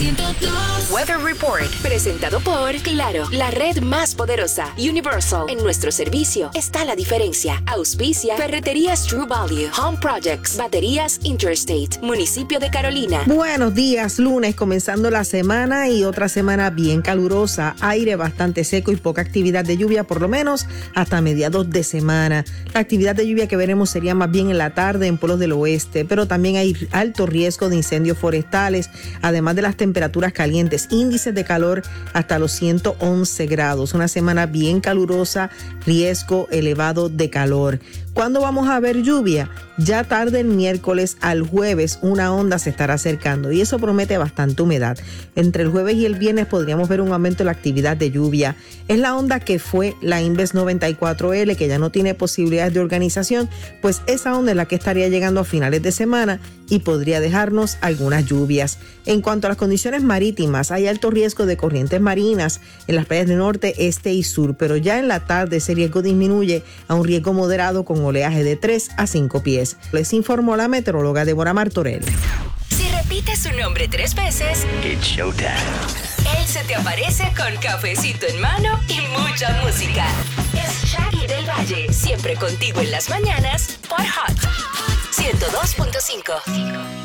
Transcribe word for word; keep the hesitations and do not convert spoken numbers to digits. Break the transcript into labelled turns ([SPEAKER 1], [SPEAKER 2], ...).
[SPEAKER 1] ciento dos.
[SPEAKER 2] Weather Report, presentado por Claro, la red más poderosa. Universal, en nuestro servicio está la diferencia. Auspicia Ferreterías True Value, Home Projects, Baterías Interstate, Municipio de Carolina.
[SPEAKER 3] Buenos días, lunes, comenzando la semana y otra semana bien calurosa. Aire bastante seco y poca actividad de lluvia, por lo menos hasta mediados de semana. La actividad de lluvia que veremos sería más bien en la tarde en pueblos del oeste, pero también hay alto riesgo de incendios forestales, además de las temperaturas calientes, índices de calor hasta los ciento once grados. Una semana bien calurosa, riesgo elevado de calor. ¿Cuándo vamos a ver lluvia? Ya tarde el miércoles al jueves una onda se estará acercando y eso promete bastante humedad. Entre el jueves y el viernes podríamos ver un aumento en la actividad de lluvia. Es la onda que fue la Inves noventa y cuatro ele, que ya no tiene posibilidades de organización, pues esa onda es la que estaría llegando a finales de semana y podría dejarnos algunas lluvias. En cuanto a las condiciones marítimas, hay alto riesgo de corrientes marinas en las playas del norte, este y sur, pero ya en la tarde ese riesgo disminuye a un riesgo moderado con oleaje de tres a cinco pies. Les informó la meteoróloga Deborah Martorell.
[SPEAKER 2] Si repites su nombre tres veces,
[SPEAKER 4] It's showtime.
[SPEAKER 2] él se te aparece con cafecito en mano y mucha música. Es Shaggy del Valle, siempre contigo en las mañanas por Hot ciento dos punto cinco.